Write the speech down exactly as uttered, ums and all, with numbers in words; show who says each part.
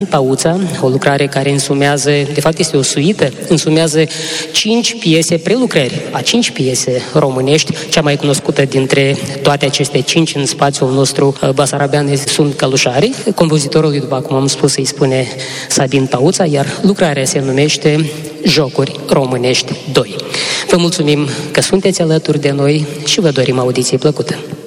Speaker 1: Pauța, o lucrare care însumează, de fapt este o suită, însumează cinci piese, prelucrări a cinci piese românești. Cea mai cunoscută dintre toate aceste cinci în spațiul nostru basarabean sunt Călușarii. Compozitorul, după cum am spus, îi spune Sabin Pauța, iar lucrarea se numește Jocuri Românești doi. Vă mulțumim că sunteți alături de noi și vă dorim audiție plăcută.